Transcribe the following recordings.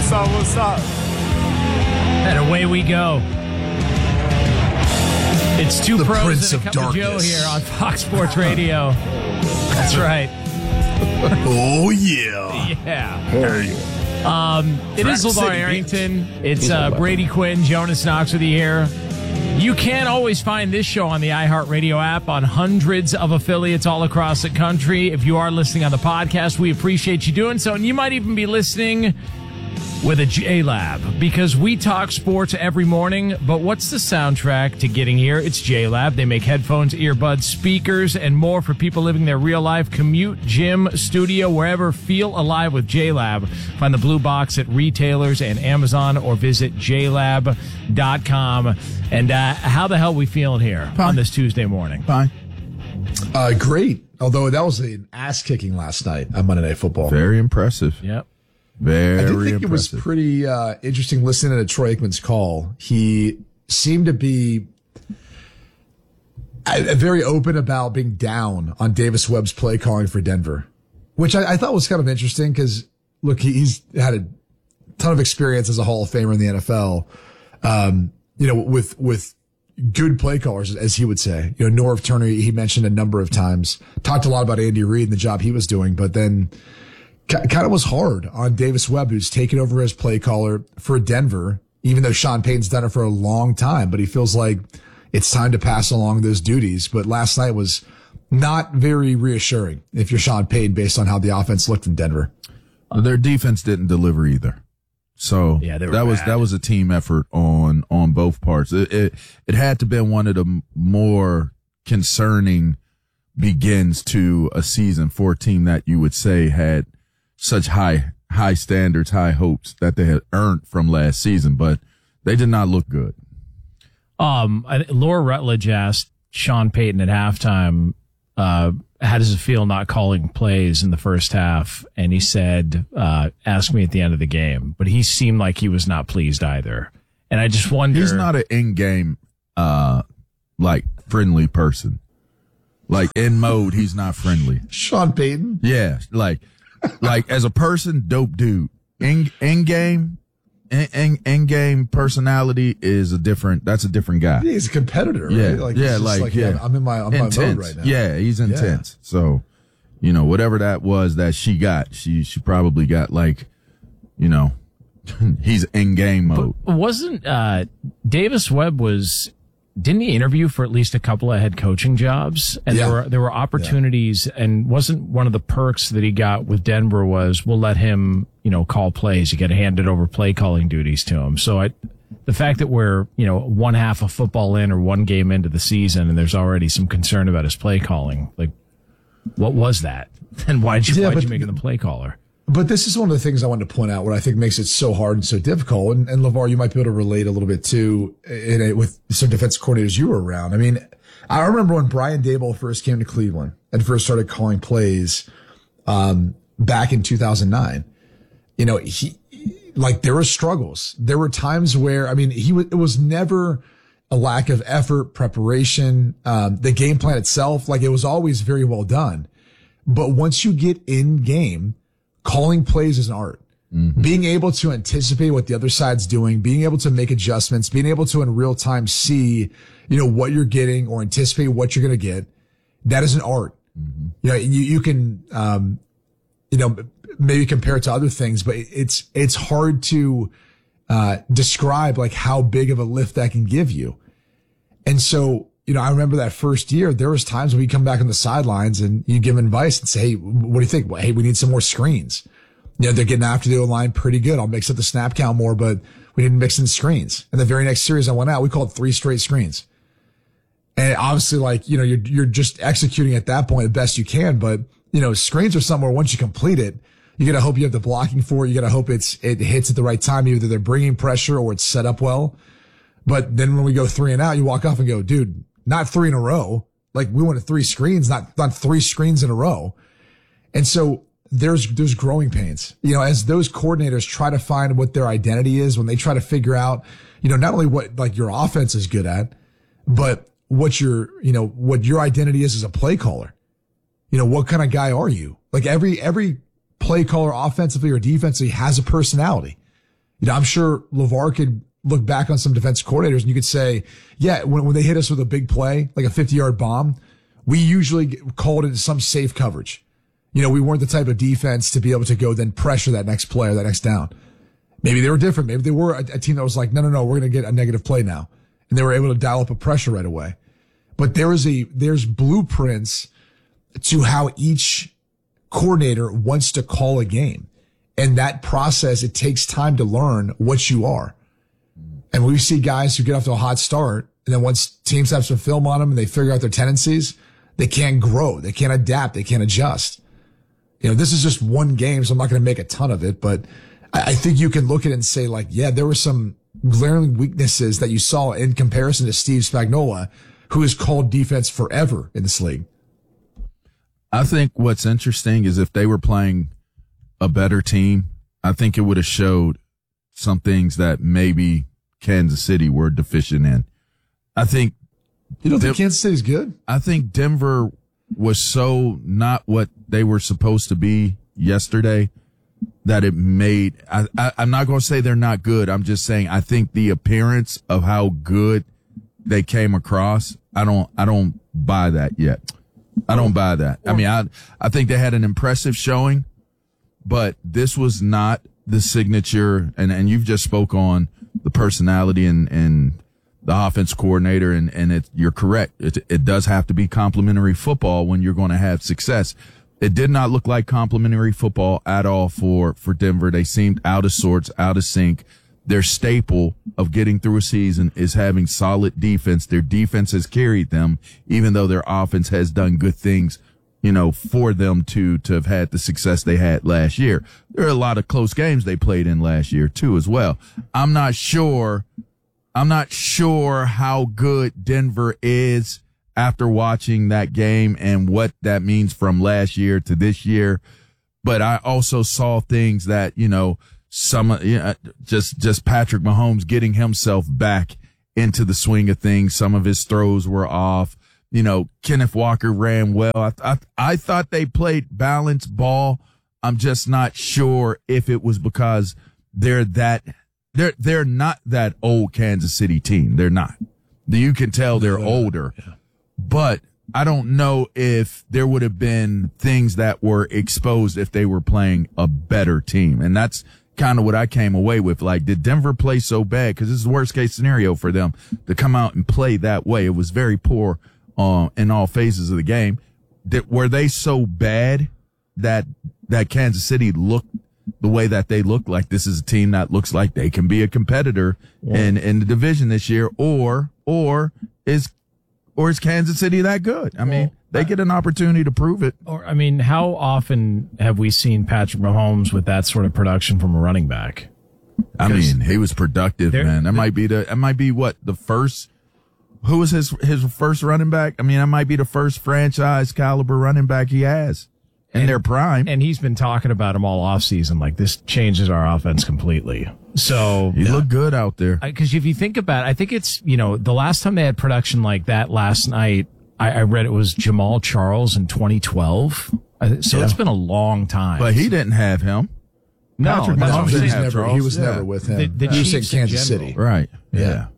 What's up? What's up? And away we go. It's two pros Prince and a of cup of Joe Darkness. here on Fox Sports Radio. That's right. Oh, yeah. Yeah. There you It is Track LeVar City Arrington. It's Brady Quinn, Jonas Knox with you here. You can always find this show on the iHeartRadio app on hundreds of affiliates all across the country. If you are listening on the podcast, we appreciate you doing so. And you might even be listening with a J-Lab, because we talk sports every morning. But what's the soundtrack to getting here? It's J-Lab. They make headphones, earbuds, speakers, and more for people living their real life, commute, gym, studio, wherever. Feel alive with J-Lab. Find the blue box at retailers and Amazon, or visit jlab.com. And how the hell are we feeling here on this Tuesday morning? Fine. Great. Although that was an ass kicking last night on Monday Night Football. Very impressive. Yep. Very I did think impressive. it was pretty interesting listening to Troy Aikman's call. He seemed to be very open about being down on Davis Webb's play calling for Denver, which I thought was kind of interesting because, look, he's had a ton of experience as a Hall of Famer in the NFL, with good play callers, as he would say. Norv Turner, he mentioned a number of times, talked a lot about Andy Reid and the job he was doing, but then kind of was hard on Davis Webb, who's taken over as play caller for Denver, even though Sean Payton's done it for a long time, but he feels like it's time to pass along those duties. But last night was not very reassuring if you're Sean Payton, based on how the offense looked in Denver. Their defense didn't deliver either. So yeah, that was a team effort on both parts. It had to been one of the more concerning begins to a season for a team that you would say had such high standards, high hopes that they had earned from last season, but they did not look good. Laura Rutledge asked Sean Payton at halftime, how does it feel not calling plays in the first half? And he said, ask me at the end of the game. But he seemed like he was not pleased either. And I just wonder. He's not an in-game, friendly person. Like, in mode, he's not friendly. Sean Payton? Yeah, like as a person, dope dude. In game personality is that's a different guy. Yeah, he's a competitor. Yeah, right? I'm in my mode right now. Yeah, he's intense. Yeah. So, whatever that was that she got, she probably got he's in game mode. But wasn't Davis Webb didn't he interview for at least a couple of head coaching jobs? And there were opportunities, and wasn't one of the perks that he got with Denver was we'll let him, call plays. You get handed over play calling duties to him. So the fact that we're, one half of football in or one game into the season and there's already some concern about his play calling, like what was that? And why'd you make him the play caller? But this is one of the things I wanted to point out, what I think makes it so hard and so difficult. And LeVar, you might be able to relate a little bit too with some defensive coordinators you were around. I mean, I remember when Brian Daboll first came to Cleveland and first started calling plays, back in 2009. There were struggles. There were times where, it was never a lack of effort, preparation, the game plan itself. It was always very well done. But once you get in game, calling plays is an art. Mm-hmm. Being able to anticipate what the other side's doing, being able to make adjustments, being able to in real time see, what you're getting or anticipate what you're going to get. That is an art. Mm-hmm. You can, maybe compare it to other things, but it's hard to, describe how big of a lift that can give you. And so, I remember that first year, there was times when we come back on the sidelines and you give them advice and say, hey, what do you think? Well, hey, we need some more screens. They're getting after the O-line pretty good. I'll mix up the snap count more, but we didn't mix in screens. And the very next series I went out, we called 3 straight screens. And obviously, you're just executing at that point the best you can. But, screens are somewhere once you complete it, you got to hope you have the blocking for it. You got to hope it hits at the right time. Either they're bringing pressure or it's set up well. But then when we go 3 and out, you walk off and go, dude, not 3 in a row. We wanted 3 screens, not 3 screens in a row. And so there's growing pains, as those coordinators try to find what their identity is, when they try to figure out, not only what your offense is good at, but what your identity is as a play caller. What kind of guy are you? Every play caller offensively or defensively has a personality. I'm sure LeVar could look back on some defensive coordinators and you could say, yeah, when they hit us with a big play, like a 50-yard bomb, we usually called it some safe coverage. We weren't the type of defense to be able to go then pressure that next play or that next down. Maybe they were different. Maybe they were a team that was like, no, we're going to get a negative play now. And they were able to dial up a pressure right away. But there's blueprints to how each coordinator wants to call a game. And that process, it takes time to learn what you are. And we see guys who get off to a hot start, and then once teams have some film on them and they figure out their tendencies, they can't grow. They can't adapt. They can't adjust. This is just one game, so I'm not going to make a ton of it, but I think you can look at it and say, like, yeah, there were some glaring weaknesses that you saw in comparison to Steve Spagnuolo, who has called defense forever in this league. I think what's interesting is if they were playing a better team, I think it would have showed some things that maybe Kansas City were deficient in. I think. You don't think Kansas City's good? I think Denver was so not what they were supposed to be yesterday that it made, I'm not going to say they're not good. I'm just saying I think the appearance of how good they came across, I don't buy that yet. I don't buy that. I mean, I think they had an impressive showing, but this was not the signature, and you've just spoke on the personality and the offense coordinator, and you're correct. It does have to be complimentary football when you're going to have success. It did not look like complimentary football at all for Denver. They seemed out of sorts, out of sync. Their staple of getting through a season is having solid defense. Their defense has carried them, even though their offense has done good things, for them to have had the success they had last year. There are a lot of close games they played in last year too, as well. I'm not sure how good Denver is after watching that game and what that means from last year to this year. But I also saw things that, just Patrick Mahomes getting himself back into the swing of things. Some of his throws were off. Kenneth Walker ran well. I thought they played balanced ball. I'm just not sure if it was because they're not that old Kansas City team. They're not. You can tell they're older. Yeah. But I don't know if there would have been things that were exposed if they were playing a better team. And that's kind of what I came away with. Like, did Denver play so bad? Because this is the worst case scenario for them to come out and play that way. It was very poor in all phases of the game. Were they so bad that Kansas City looked the way that they look? Like, this is a team that looks like they can be a competitor in the division this year, or is Kansas City that good? I mean, they get an opportunity to prove it. Or, I mean, how often have we seen Patrick Mahomes with that sort of production from a running back? I mean, he was productive, man. That might be the first. Who was his first running back? I mean, that might be the first franchise caliber running back he has in their prime. And he's been talking about him all offseason. Like, this changes our offense completely. So he looked good out there. Because if you think about it, I think it's, the last time they had production like that last night, I read it was Jamal Charles in 2012. So it's been a long time. But he didn't have him. No, Patrick Mahomes didn't have Charles. He was never with him. The Chiefs in Kansas City. Right. Yeah.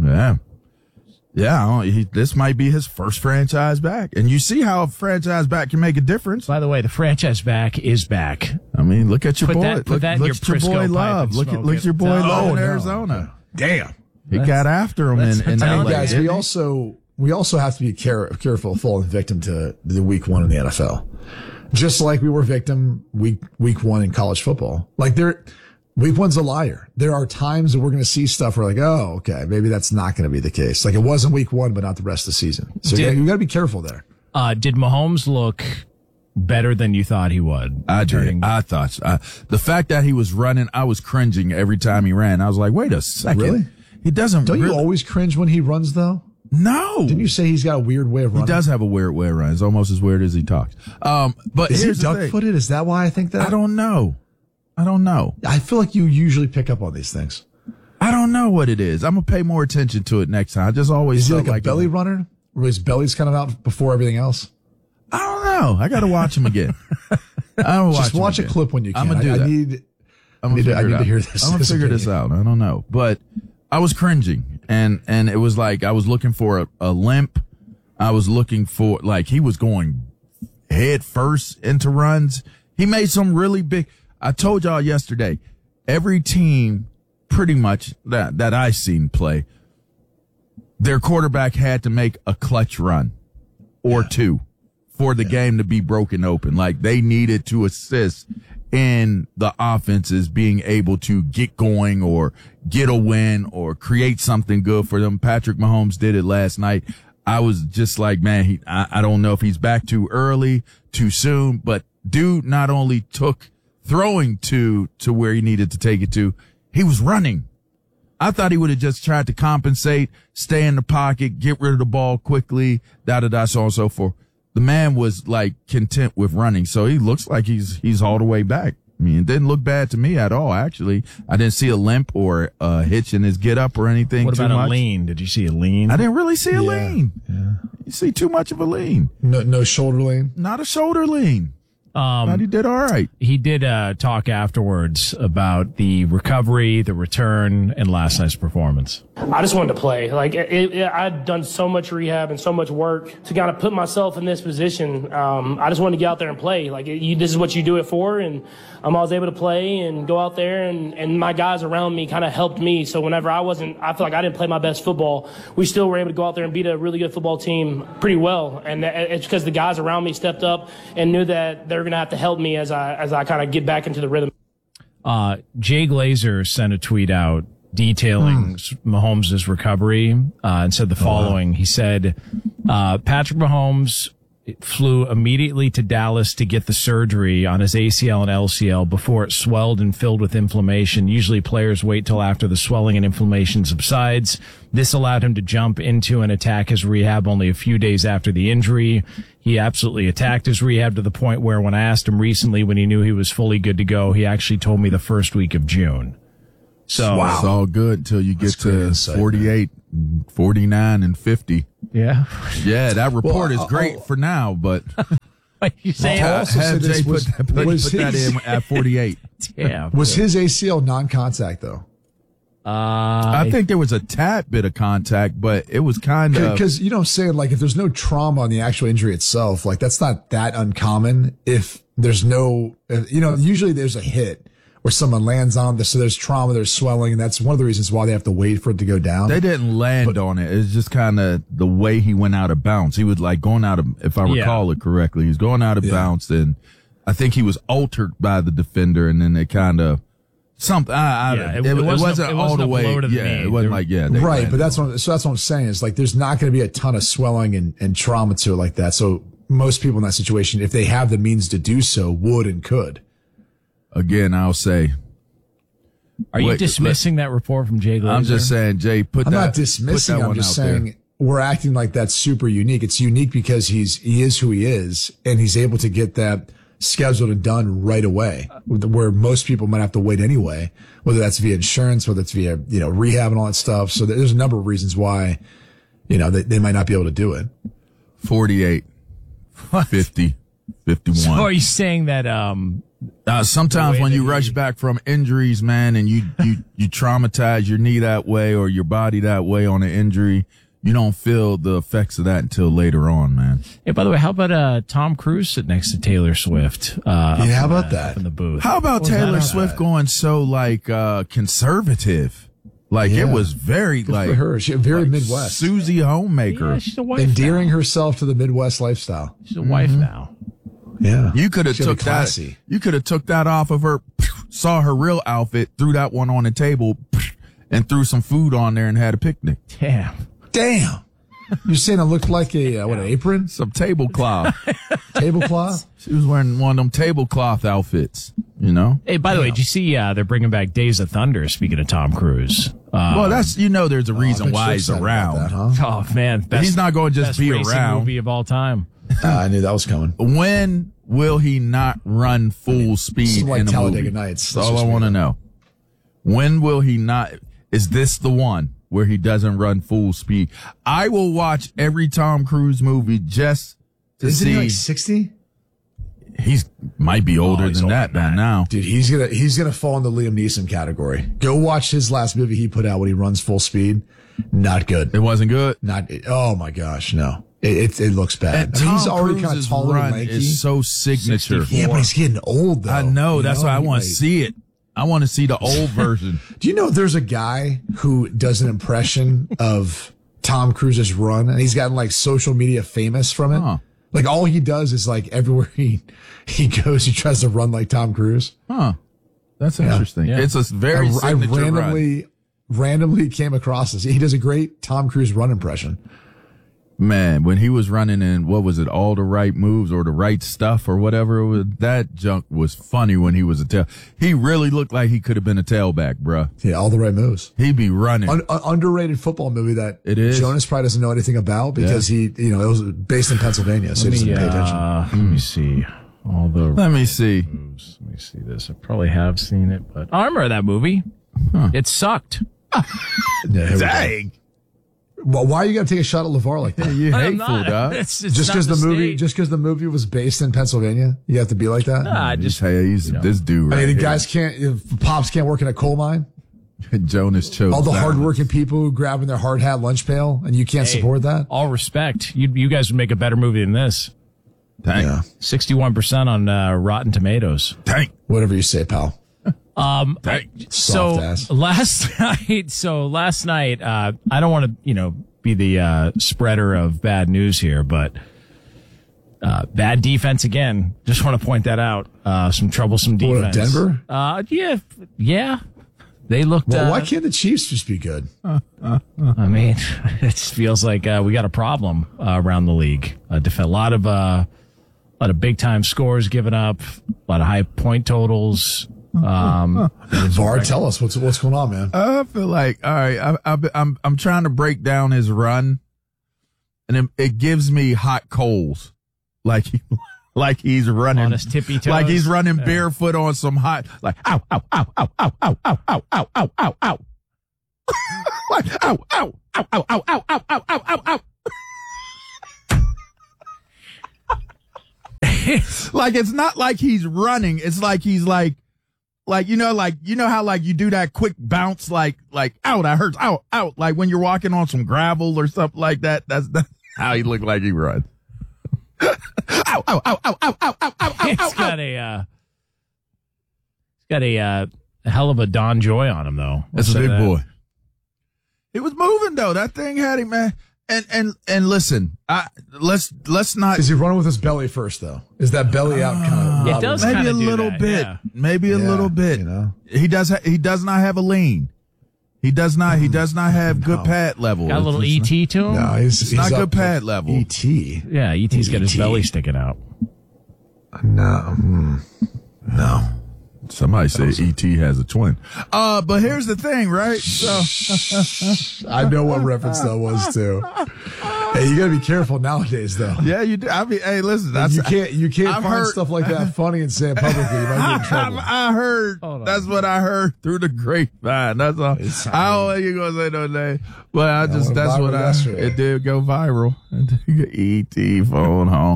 This might be his first franchise back. And you see how a franchise back can make a difference. By the way, the franchise back is back. I mean, look at your boy. Look at your boy Love. Look at your boy Love in Arizona. Damn. He got after him in LA. Guys, we also have to be careful of falling victim to the week one in the NFL. Just like we were victim week one in college football. Like, week one's a liar. There are times that we're going to see stuff where, like, oh, okay, maybe that's not going to be the case. Like, it wasn't week one, but not the rest of the season. So you got to be careful there. Did Mahomes look better than you thought he would? I did. I thought the fact that he was running, I was cringing every time he ran. I was like, wait a second. Really? He doesn't. Don't you always cringe when he runs, though? No. Didn't you say he's got a weird way of running? He does have a weird way of running. It's almost as weird as he talks. But is he duck-footed? Is that why I think that? I don't know. I feel like you usually pick up on these things. I don't know what it is. I'm going to pay more attention to it next time. I just always Is he like a belly runner? Where his belly's kind of out before everything else? I don't know. I got to watch him again. Just watch a clip when you can. I'm going to do that. I need to hear this. I'm gonna figure this out. I don't know, but I was cringing, and it was like I was looking for a limp. I was looking for, like, he was going head first into runs. He made some really big. I told y'all yesterday, every team pretty much that I seen play, their quarterback had to make a clutch run or two for the game to be broken open. Like, they needed to assist in the offenses being able to get going or get a win or create something good for them. Patrick Mahomes did it last night. I was just like, man, I don't know if he's back too early, too soon, but dude not only took throwing to where he needed to take it to, he was running. I thought he would have just tried to compensate, stay in the pocket, get rid of the ball quickly, so on and so forth. The man was like content with running. So he looks like he's all the way back. I mean, it didn't look bad to me at all, actually. I didn't see a limp or a hitch in his get up or anything. What about a lean? Did you see a lean? I didn't really see a lean. Yeah. You see too much of a lean. No shoulder lean? Not a shoulder lean. But he did all right. He did talk afterwards about the recovery, the return, and last night's performance. I just wanted to play. Like, I'd done so much rehab and so much work to kind of put myself in this position. I just wanted to get out there and play. Like, this is what you do it for, and I was able to play and go out there, and my guys around me kind of helped me. So whenever I feel like I didn't play my best football, we still were able to go out there and beat a really good football team pretty well. And it's because the guys around me stepped up and knew that they're going to have to help me as I kind of get back into the rhythm. Jay Glazer sent a tweet out detailing Mahomes' recovery and said the following. He said, Patrick Mahomes flew immediately to Dallas to get the surgery on his ACL and LCL before it swelled and filled with inflammation. Usually players wait till after the swelling and inflammation subsides. This allowed him to jump into and attack his rehab only a few days after the injury. He absolutely attacked his rehab to the point where when I asked him recently when he knew he was fully good to go, he actually told me the first week of June. So wow. It's all good until you get to 48, 49, and 50. Yeah. Yeah, that report is great for now, but you say have Jay put that in at 48. Yeah. Was his ACL non-contact, though? I think there was a tad bit of contact, but it was kind of... Because, you know what I'm saying, like, if there's no trauma on the actual injury itself, like, that's not that uncommon. If there's no, usually there's a hit where someone lands on so there's trauma, there's swelling, and that's one of the reasons why they have to wait for it to go down. They didn't land on it. It's just kind of the way he went out of bounds. He was like going out of, if I recall it correctly, he was going out of bounds, and I think he was altered by the defender, and then they kind of something. It wasn't all the way. It wasn't like right. But that's what I'm saying is like there's not going to be a ton of swelling and trauma to it like that. So most people in that situation, if they have the means to do so, would and could. Again, I'll say. Are you dismissing that report from Jay Glazer? I'm just saying, Jay, I'm not dismissing. I'm just saying we're acting like that's super unique. It's unique because he is who he is, and he's able to get that scheduled and done right away, where most people might have to wait anyway, whether that's via insurance, whether it's via, rehab and all that stuff. So there's a number of reasons why, they might not be able to do it. 48, 50, 51. So are you saying that, sometimes when you rush back from injuries, man, and you traumatize your knee that way or your body that way on an injury, you don't feel the effects of that until later on, man. Hey, by the way, how about Tom Cruise sitting next to Taylor Swift? How about that in the booth? How about Taylor Swift going so conservative? It was very good for her. She's very Midwest. Susie Homemaker. Yeah, she's a wife endearing now. herself to the Midwest lifestyle. She's a wife now. Yeah. You could have took that. You could have took that off of her, saw her real outfit, threw that one on the table, and threw some food on there and had a picnic. Damn. You're saying it looked like an apron? Some tablecloth. Tablecloth? She was wearing one of them tablecloth outfits, Hey, by the way, did you see they're bringing back Days of Thunder, speaking of Tom Cruise? Well, that's, there's a reason why he's around. That, huh? Oh, man. He's not going to just be around. Movie of all time. I knew that was coming. When will he not run full speed in a Talladega movie? Nights. That's all I want to know. When will he not? Is this the one where he doesn't run full speed? I will watch every Tom Cruise movie just to see. Isn't he like 60? He's might be older than that by now. Dude, he's gonna fall in the Liam Neeson category. Go watch his last movie he put out when he runs full speed. Not good. It wasn't good. Oh my gosh, no. It looks bad. And Tom he's already kind of Cruise's taller and run lanky. is so signature. Yeah, but he's getting old though. I know. That's why I want to see it. I want to see the old version. Do you know there's a guy who does an impression of Tom Cruise's run, and he's gotten like social media famous from it? Huh. Like all he does is like everywhere he goes, he tries to run like Tom Cruise. Huh. That's interesting. Yeah. It's a very I signature randomly came across this. He does a great Tom Cruise run impression. Man, when he was running in, what was it, All the Right Moves or The Right Stuff or whatever it was, that junk was funny when he was a tail. He really looked like he could have been a tailback, bruh. Yeah, All the Right Moves. He'd be running. Underrated football movie that It is. Jonas probably doesn't know anything about because it was based in Pennsylvania, so he doesn't pay attention. Let me see. All the Let me see. moves. Let me see this. I probably have seen it, but I remember that movie. It sucked. Yeah, here we go. Dang. Well, why are you got to take a shot at LeVar like that? You I'm hateful, not. dog. It's Just not because the the movie was based in Pennsylvania, you have to be like that. I Just just hey, he's this dude right I mean, the here. guys pops can't work in a coal mine. Jonas chose All the that hardworking people who grab in their hard hat lunch pail, and you can't support that. all respect. You guys would make a better movie than this. one. Dang. Yeah, 61% on Rotten Tomatoes. Dang. whatever you say, pal. Dang. So Soft ass. last night, I don't want to, be the spreader of bad news here, but bad defense again. Just want to point that out. Some troublesome defense. Denver? Yeah. They looked. Well, why can't the Chiefs just be good? I mean, it feels like we got a problem around the league. A lot of big time scores given up, a lot of high point totals. VAR, tell us what's going on, man. I feel like, all right, I'm trying to break down his run, and it gives me hot coals, like he's running On his tippy toes? like he's running barefoot on some hot, like ow ow ow ow ow ow ow ow ow ow ow ow, like ow ow ow ow ow ow ow ow ow ow ow. Like it's not like he's running. It's like he's like how you do that quick bounce, like ow, that hurts, ow, ow, like when you're walking on some gravel or something like that. That's how he looked like he runs. Ow, ow, ow, ow, ow, ow, ow, ow, ow, It's got a hell of a Don Joy on him, though. That's a big boy. It was moving though. That thing had him, man. And listen, let's not. Is he running with his belly first, though? Is that belly out kind of? It does Maybe kinda a do little that, bit. yeah. Maybe a little bit. He does not have a lean. He does not have good pad level. Got a little It's ET to him. No, he's not up good pad to level. ET. Yeah, ET's got his belly sticking out. No. Somebody said ET has a twin. But here's the thing, right? So I know what reference that was too. Hey, you gotta be careful nowadays, though. yeah, you do. I mean, hey, listen, You can't I've find heard- stuff like that funny and say it publicly. You might get in trouble. I heard. That's what I heard through the grapevine. That's all. I don't know you gonna say no name, but that's went what viral yesterday. it did go viral. ET phone home.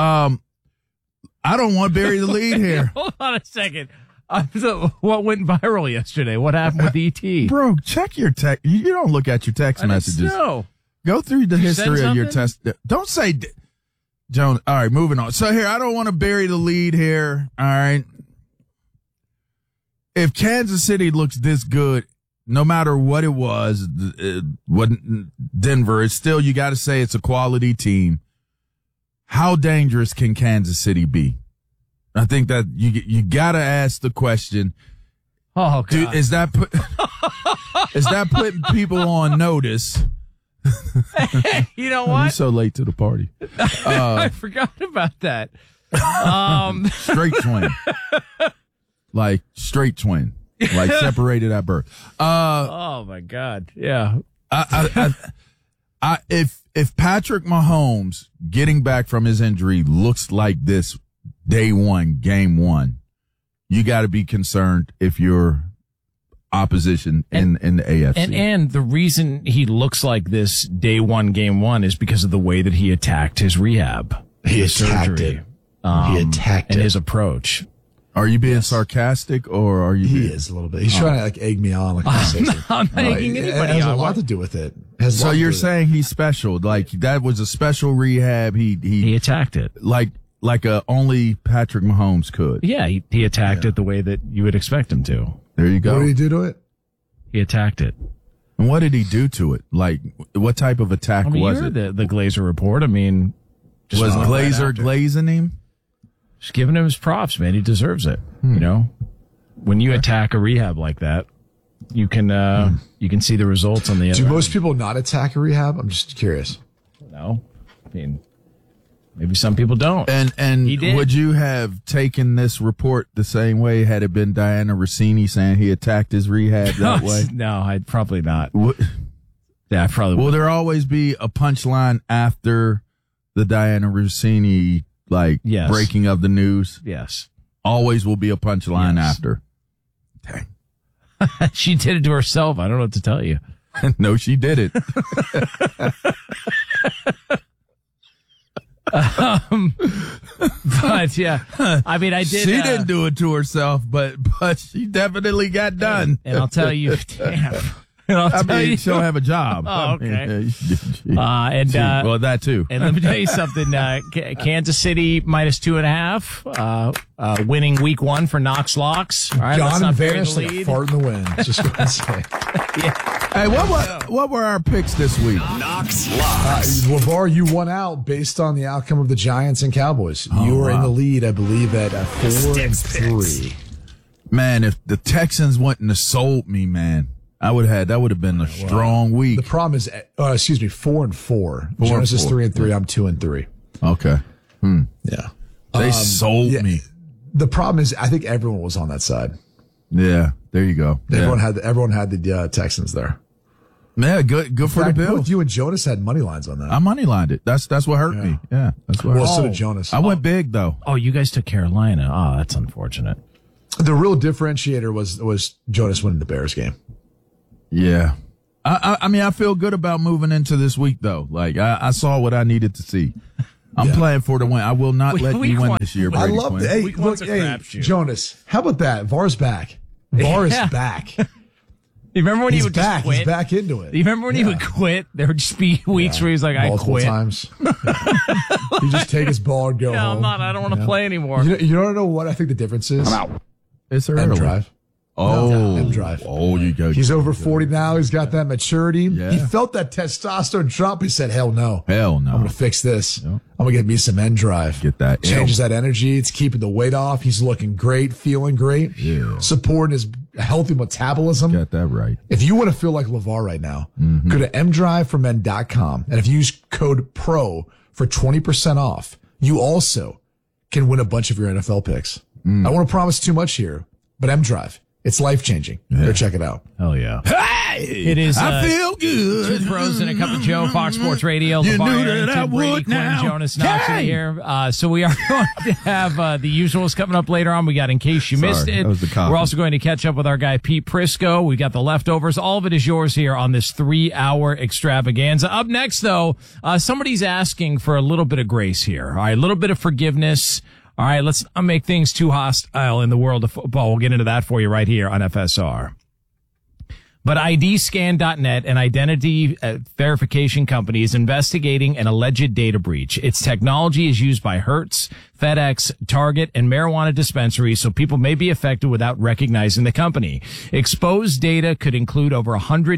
I don't want to bury the lead here. Hold on a second. What went viral yesterday? What happened with ET? Bro, check your text. You don't look at your text messages. No. Go through the history send of your test. Don't say, Joan. All right, moving on. So here, I don't want to bury the lead here. All right. If Kansas City looks this good, no matter what it was, what Denver, it's still, you got to say it's a quality team. How dangerous can Kansas City be? I think that you got to ask the question. Oh, God. Dude, is that putting people on notice? You know You're what? so late to the party. I forgot about that. Straight twin. Like straight twin. Like separated at birth. Oh, my God. Yeah. If Patrick Mahomes getting back from his injury looks like this day one, game one, you got to be concerned if you're opposition in the AFC. And the reason he looks like this day one, game one is because of the way that he attacked his rehab. He his attacked it. He attacked and it. his approach. Are you being sarcastic or are you? He is a little bit. He's trying to like egg me on. Like I'm not egging It anybody has a on. lot to do with it. It has a So lot to you're do with it. saying he's special? Like that was a special rehab. He attacked it. like only Patrick Mahomes could. Yeah, he attacked it the way that you would expect him to. There you What go. did he do to it? He attacked it. And what did he do to it? Like what type of attack I mean, was you it? heard the Glazer report. I mean, just Was went right Glazer after it. glazing him? Just giving him his props, man. He deserves it. You know, when you attack a rehab like that, you can see the results on the Do other. most people not attack a rehab? I'm just curious. No, I mean, maybe some people don't. And He did. would you have taken this report the same way had it been Diana Rossini saying he attacked his rehab that way? No, I'd probably not. Would- Yeah, I probably Will would. there always be a punchline after the Diana Rossini Yes. breaking of the news? Yes. Always will be a punchline Yes. after. Dang. She did it to herself. I don't know what to tell you. No, she did it. But yeah, I mean, I did. She didn't do it to herself, but she definitely got done. And I'll tell you, damn. And I'll I tell mean, you, she'll have a job. Oh, okay. She- well, that too. And let me tell you something. Kansas City -2.5, winning week 1 for Knox Locks. All right, let's Gone not and bury vanished the like a lead. fart in the wind. Just going to say. Hey, what were our picks this week? Knox Locks. LeVar, you won out based on the outcome of the Giants and Cowboys. You were in wow. the lead, I believe, at 4-3. Sticks. Man, if the Texans wouldn't have sold me, man, that would have been a strong week. The problem is, 4-4. and Jonas is 4. 3-3. I'm 2-3. Okay. Yeah. They sold yeah. me. The problem is, I think everyone was on that side. Yeah, there you go. Everyone Yeah, had the Texans there. yeah good for the In fact, Bills. both you and Jonas had money lines on that. I moneylined it. That's what hurt me. Yeah, that's what Well, hurt so me. did Jonas. I went big though. Oh, you guys took Carolina. Oh, that's unfortunate. The real differentiator was Jonas winning the Bears game. Yeah. I mean, I feel good about moving into this week though. Like I saw what I needed to see. I'm playing for the win. I will not let Week you win one- this year, I Brady love Quinn. that. Hey, Week look, one's a hey, crapshoot. Jonas, how about that? VAR's back. VAR is Yeah. back. You remember when he He's would back. just quit? He's back into it. You remember when he would quit? There would just be weeks where he's like, I Multiple quit. times. You just take his ball and go No, home. I don't want to play anymore. You don't know what I think the difference is? It's early. M Drive. Oh, M Drive. Oh, you go. He's over 40 now. He's got that maturity. Yeah. He felt that testosterone drop. He said, hell no. Hell no. I'm going to fix this. I'm going to get me some N Drive. Get that. Changes that energy. It's keeping the weight off. He's looking great, feeling great. Yeah. Supporting his healthy metabolism. Got that right. If you want to feel like LeVar right now, Mm-hmm. go to mdriveformen.com. And if you use code PRO for 20% off, you also can win a bunch of your NFL picks. Mm. I don't want to promise too much here, but MDrive, it's life changing. Go check it out. Hell yeah. Hey, It is, I feel good. Two Pros and a Cup of Joe, Fox Sports Radio. You LeVar knew that Arrington, I Brady would Quinn, now. Jonas Knox Hey! here. So we are going to have the usuals coming up later on. We got In Case You Missed Sorry, It. that was the coffee. We're also going to catch up with our guy Pete Prisco. We got the leftovers. All of it is yours here on this 3-hour extravaganza. Up next, though, somebody's asking for a little bit of grace here. All right, a little bit of forgiveness. All right, let's not make things too hostile in the world of football. We'll get into that for you right here on FSR. But IDScan.net, an identity verification company, is investigating an alleged data breach. Its technology is used by Hertz, FedEx, Target, and marijuana dispensaries, so people may be affected without recognizing the company. Exposed data could include over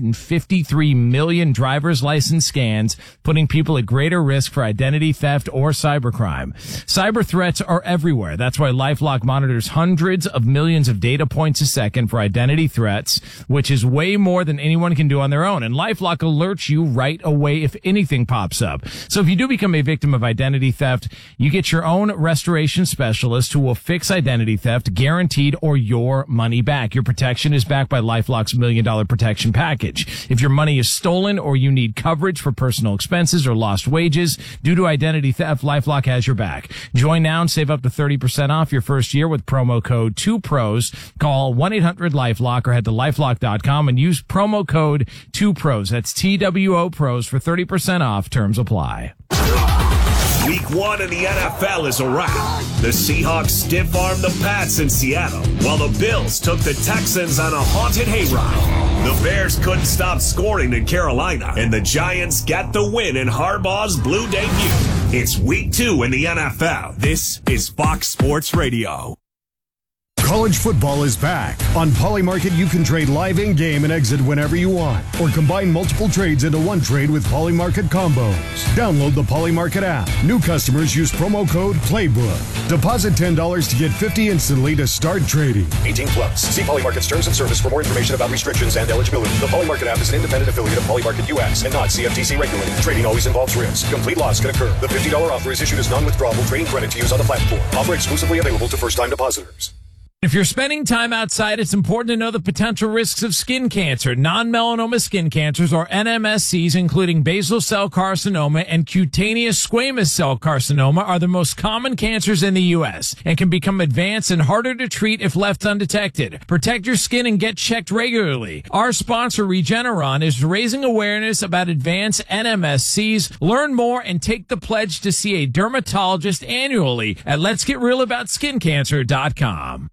153 million driver's license scans, putting people at greater risk for identity theft or cybercrime. Cyber threats are everywhere. That's why LifeLock monitors hundreds of millions of data points a second for identity threats, which is way more than anyone can do on their own. And LifeLock alerts you right away if anything pops up. So if you do become a victim of identity theft, you get your own restoration specialist who will fix identity theft, guaranteed, or your money back. Your protection is backed by LifeLock's $1 Million Protection Package. If your money is stolen or you need coverage for personal expenses or lost wages due to identity theft, LifeLock has your back. Join now and save up to 30% off your first year with promo code 2pros. Call 1-800-LifeLock or head to lifelock.com and use promo code 2pros. That's TWO pros for 30% off. Terms apply. Week 1 in the NFL is a wrap. The Seahawks stiff-armed the Pats in Seattle, while the Bills took the Texans on a haunted hayride. The Bears couldn't stop scoring in Carolina, and the Giants got the win in Harbaugh's Blue debut. It's Week 2 in the NFL. This is Fox Sports Radio. College football is back. On Polymarket, you can trade live in-game and exit whenever you want, or combine multiple trades into one trade with Polymarket combos. Download the Polymarket app. New customers use promo code PLAYBOOK. Deposit $10 to get $50 instantly to start trading. 18 plus. See Polymarket's terms and service for more information about restrictions and eligibility. The Polymarket app is an independent affiliate of Polymarket US and not CFTC regulated. Trading always involves risk. Complete loss can occur. The $50 offer is issued as non-withdrawable trading credit to use on the platform. Offer exclusively available to first-time depositors. If you're spending time outside, it's important to know the potential risks of skin cancer. Non-melanoma skin cancers, or NMSCs, including basal cell carcinoma and cutaneous squamous cell carcinoma, are the most common cancers in the U.S. and can become advanced and harder to treat if left undetected. Protect your skin and get checked regularly. Our sponsor, Regeneron, is raising awareness about advanced NMSCs. Learn more and take the pledge to see a dermatologist annually at letsgetrealaboutSkinCancer.com.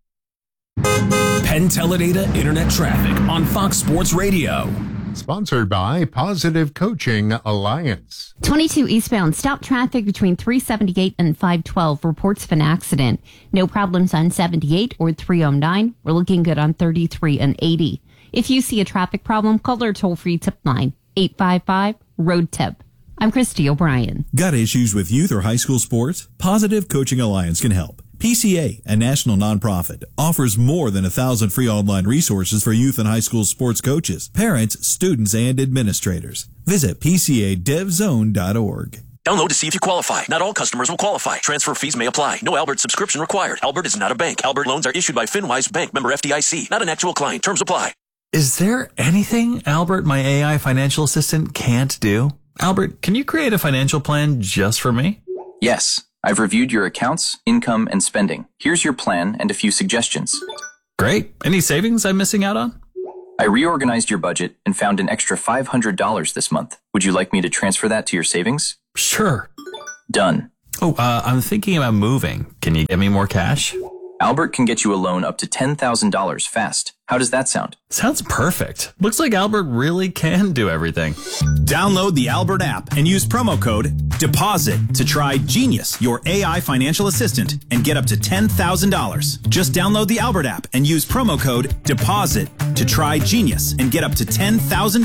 Penn Teledata Internet Traffic on Fox Sports Radio. Sponsored by Positive Coaching Alliance. 22 eastbound, stop traffic between 378 and 512. Reports of an accident. No problems on 78 or 309. We're looking good on 33 and 80. If you see a traffic problem, call our toll-free tip line, 855-ROAD-TIP. I'm Christy O'Brien. Got issues with youth or high school sports? Positive Coaching Alliance can help. PCA, a national nonprofit, offers more than 1,000 free online resources for youth and high school sports coaches, parents, students, and administrators. Visit PCADevZone.org. Download to see if you qualify. Not all customers will qualify. Transfer fees may apply. No Albert subscription required. Albert is not a bank. Albert loans are issued by FinWise Bank, member FDIC. Not an actual client. Terms apply. Is there anything Albert, my AI financial assistant, can't do? Albert, can you create a financial plan just for me? Yes. I've reviewed your accounts, income, and spending. Here's your plan and a few suggestions. Great. Any savings I'm missing out on? I reorganized your budget and found an extra $500 this month. Would you like me to transfer that to your savings? Sure. Done. Oh, I'm thinking about moving. Can you get me more cash? Albert can get you a loan up to $10,000 fast. How does that sound? Sounds perfect. Looks like Albert really can do everything. Download the Albert app and use promo code DEPOSIT to try Genius, your AI financial assistant, and get up to $10,000. Just download the Albert app and use promo code DEPOSIT to try Genius and get up to $10,000.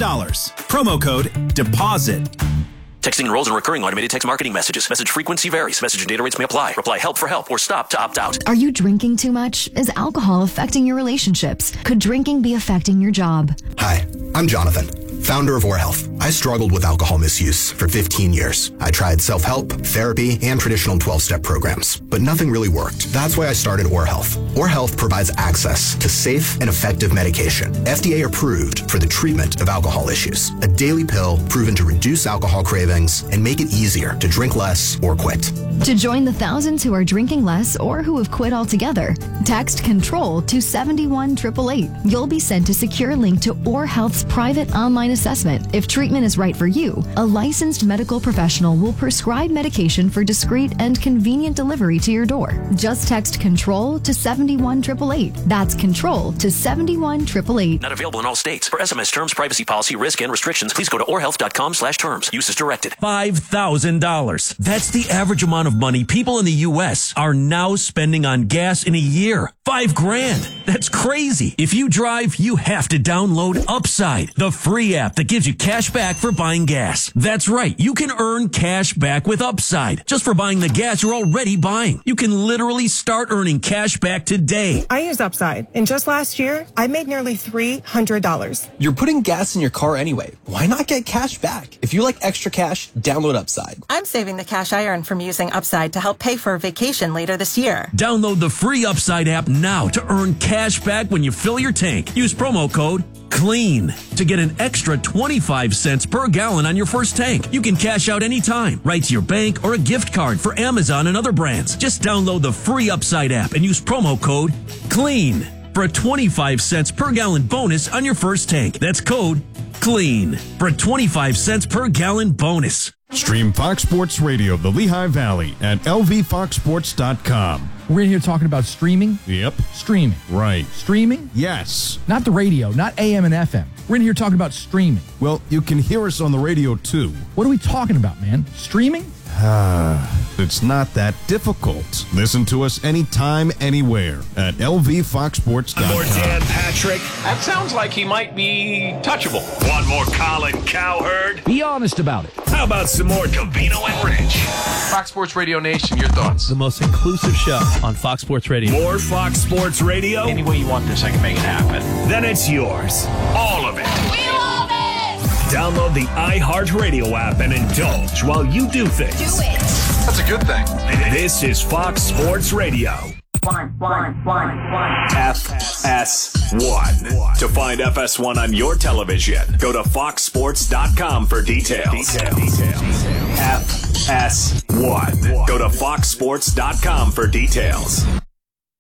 Promo code DEPOSIT. Texting enrolls in recurring automated text marketing messages. Message frequency varies. Message and data rates may apply. Reply HELP for help or stop to opt out. Are you drinking too much? Is alcohol affecting your relationships? Could drinking be affecting your job? Hi, I'm Jonathan, founder of Or Health. I struggled with alcohol misuse for 15 years. I tried self-help, therapy, and traditional 12-step programs, but nothing really worked. That's why I started Or Health. Or Health provides access to safe and effective medication, FDA approved for the treatment of alcohol issues. A daily pill proven to reduce alcohol cravings and make it easier to drink less or quit. To join the thousands who are drinking less or who have quit altogether, text CONTROL to 71888. You'll be sent a secure link to Or Health's private online assessment. If treatment is right for you, a licensed medical professional will prescribe medication for discreet and convenient delivery to your door. Just text CONTROL to 71888. That's CONTROL to 71888. Not available in all states. For SMS terms, privacy policy, risk, and restrictions, please go to orhealth.com/terms. Use as directed. $5,000. That's the average amount of money people in the U.S. are now spending on gas in a year. $5,000. That's crazy. If you drive, you have to download Upside, the free app that gives you cash back for buying gas. That's right. You can earn cash back with Upside just for buying the gas you're already buying. You can literally start earning cash back today. I use Upside, and just last year, I made nearly $300. You're putting gas in your car anyway. Why not get cash back? If you like extra cash, download Upside. I'm saving the cash I earn from using Upside to help pay for a vacation later this year. Download the free Upside app now to earn cash back when you fill your tank. Use promo code CLEAN to get an extra 25 cents per gallon on your first tank. You can cash out anytime, right to your bank or a gift card for Amazon and other brands. Just download the free Upside app and use promo code CLEAN for a 25 cents per gallon bonus on your first tank. That's code CLEAN for a 25 cents per gallon bonus. Stream Fox Sports Radio, the Lehigh Valley, at lvfoxsports.com. We're in here talking about streaming? Yep. Streaming. Right. Streaming? Yes. Not the radio, not AM and FM. We're in here talking about streaming. Well, you can hear us on the radio, too. What are we talking about, man? Streaming? It's not that difficult. Listen to us anytime, anywhere at lvfoxsports.com. More Dan Patrick. That sounds like he might be touchable. Want more Colin Cowherd? Be honest about it. How about some more Covino and Rich? Fox Sports Radio Nation, your thoughts? The most inclusive show on Fox Sports Radio. More Fox Sports Radio? Any way you want this, I can make it happen. Then it's yours. All of it. We love it! Download the iHeartRadio app and indulge while you do things. Do it! That's a good thing. This is Fox Sports Radio. FS1. To find FS1 on your television, go to foxsports.com for details. FS1. Go to foxsports.com for details.